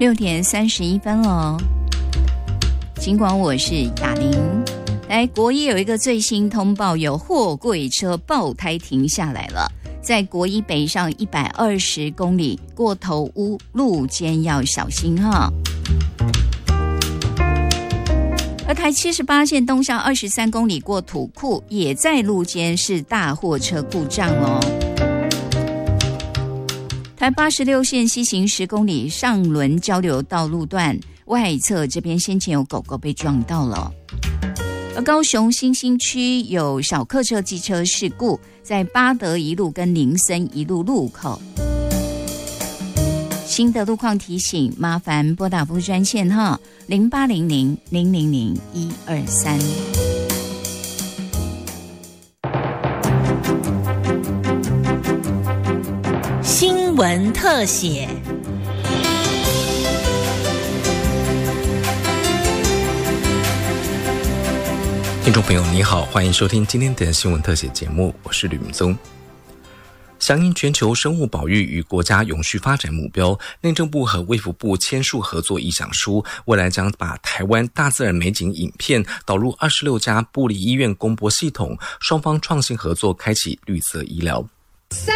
6点31分了。尽管我是雅玲，来国一有一个最新通报，有货柜车爆胎停下来了，在国一北上120公里过头屋路肩要小心哈。而台78线东向23公里过土库也在路肩是大货车故障哦。台86线西行10公里上轮交流道路段外侧这边先前有狗狗被撞到了。而高雄新兴区有小客车机车事故，在八德一路跟林森一路路口。新的路况提醒，麻烦拨打服务专线哈，0800-000-123。 新闻特写。 听众朋友你好，欢迎收听今天的新闻特写节目，我是吕明宗。响应全球生物保育与国家永续发展目标，内政部和卫福部签署合作意向书，未来将把台湾大自然美景影片导入26家部立医院公播系统，双方创新合作，开启绿色医疗。 3、2、1，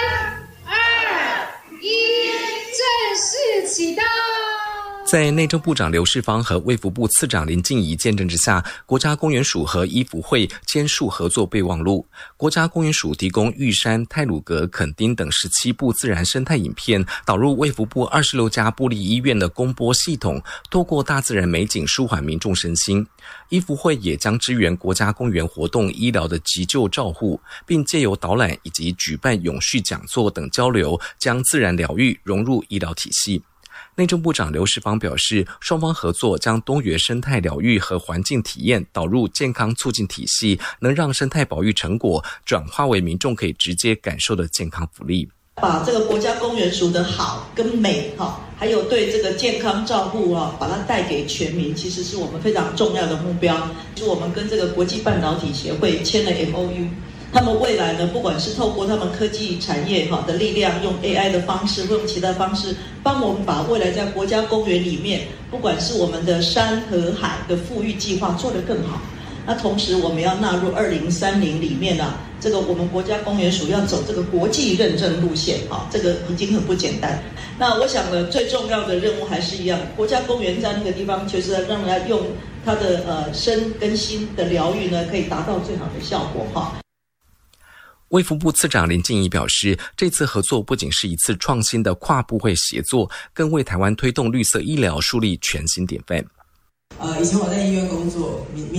正式启动。 在内政部长刘世芳和卫福部次长林静怡见证之下，国家公园署和医福会签署合作备忘录。国家公园署提供玉山、太鲁阁、垦丁等17部自然生态影片，导入卫福部26家部立医院的公播系统，透过大自然美景舒缓民众身心。医福会也将支援国家公园活动医疗的急救照护，并借由导览以及举办永续讲座等交流，将自然疗愈融入医疗体系。内政部长刘世芳表示，双方合作将东源生态疗愈和环境体验导入健康促进体系，能让生态保育成果转化为民众可以直接感受的健康福利。 把这个国家公园署的好跟美还有对这个健康照护把它带给全民，其实是我们非常重要的目标。是我们跟这个国际半导体协会签了 MOU，他们未来呢，不管是透过他们科技产业的力量，用 AI 的方式或用其他方式，帮我们把未来在国家公园里面，不管是我们的山和海的富裕计划做得更好。那同时我们要纳入2030里面这个我们国家公园署要走这个国际认证路线这个已经很不简单。那我想呢，最重要的任务还是一样，国家公园在那个地方就是要让人家用它的身跟心的疗愈呢，可以达到最好的效果卫福部次长林静怡表示，这次合作不仅是一次创新的跨部会协作，更为台湾推动绿色医疗树立全新典范。 以前我在医院工作，